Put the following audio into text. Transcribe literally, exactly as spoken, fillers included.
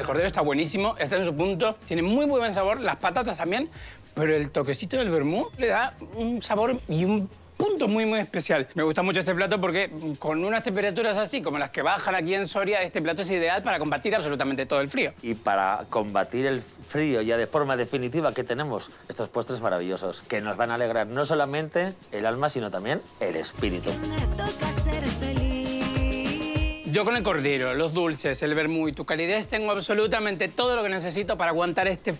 El cordero está buenísimo, está en su punto, tiene muy buen sabor, las patatas también, pero el toquecito del vermú le da un sabor y un punto muy, muy especial. Me gusta mucho este plato porque con unas temperaturas así como las que bajan aquí en Soria, este plato es ideal para combatir absolutamente todo el frío. Y para combatir el frío ya de forma definitiva, que tenemos estos postres maravillosos que nos van a alegrar no solamente el alma, sino también el espíritu. Yo con el cordero, los dulces, el vermú y tu calidez tengo absolutamente todo lo que necesito para aguantar este